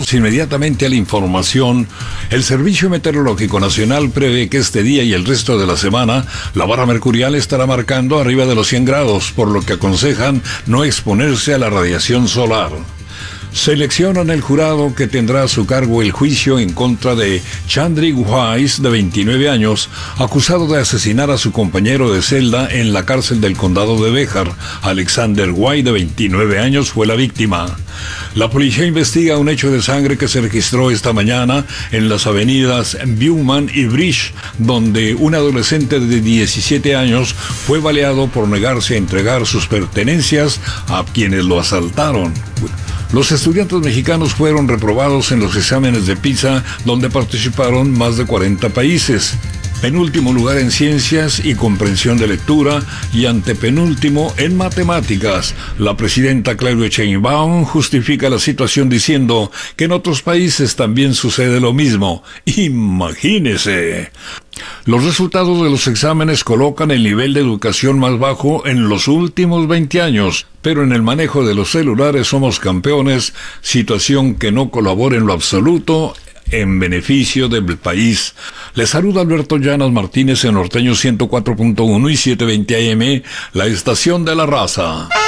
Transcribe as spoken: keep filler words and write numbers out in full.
Inmediatamente a la información, el Servicio Meteorológico Nacional prevé que este día y el resto de la semana la barra mercurial estará marcando arriba de los cien grados, por lo que aconsejan no exponerse a la radiación solar. Seleccionan el jurado que tendrá a su cargo el juicio en contra de Chandrik Wise, de veintinueve años, acusado de asesinar a su compañero de celda en la cárcel del condado de Béjar. Alexander White, de veintinueve años, fue la víctima. La policía investiga un hecho de sangre que se registró esta mañana en las avenidas Bowman y Bridge, donde un adolescente de diecisiete años fue baleado por negarse a entregar sus pertenencias a quienes lo asaltaron. Los estudiantes mexicanos fueron reprobados en los exámenes de PISA, donde participaron más de cuarenta países. Penúltimo lugar en ciencias y comprensión de lectura y antepenúltimo en matemáticas. La presidenta Claudia Sheinbaum justifica la situación diciendo que en otros países también sucede lo mismo. ¡Imagínese! Los resultados de los exámenes colocan el nivel de educación más bajo en los últimos veinte años, pero en el manejo de los celulares somos campeones, situación que no colabora en lo absoluto en beneficio del país. Les saluda Alberto Llanas Martínez en Norteño ciento cuatro punto uno y setecientos veinte A M, la estación de la raza.